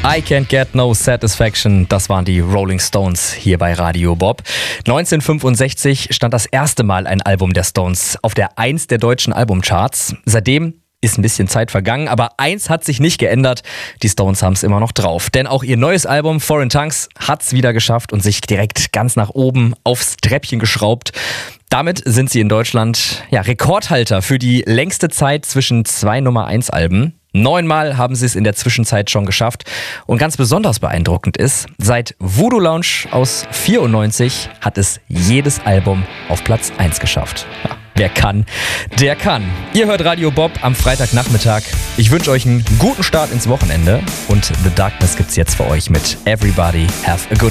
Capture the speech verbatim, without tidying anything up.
I Can't Get No Satisfaction, das waren die Rolling Stones hier bei Radio Bob. neunzehnhundertfünfundsechzig stand das erste Mal ein Album der Stones auf der eins der deutschen Albumcharts. Seitdem ist ein bisschen Zeit vergangen, aber eins hat sich nicht geändert. Die Stones haben es immer noch drauf. Denn auch ihr neues Album Foreign Tongues hat es wieder geschafft und sich direkt ganz nach oben aufs Treppchen geschraubt. Damit sind sie in Deutschland ja, Rekordhalter für die längste Zeit zwischen zwei Nummer eins Alben. Neunmal haben sie es in der Zwischenzeit schon geschafft. Und ganz besonders beeindruckend ist, seit Voodoo Lounge aus vierundneunzig hat es jedes Album auf Platz eins geschafft. Ja, wer kann, der kann. Ihr hört Radio Bob am Freitagnachmittag. Ich wünsche euch einen guten Start ins Wochenende. Und The Darkness gibt's jetzt für euch mit Everybody Have a Good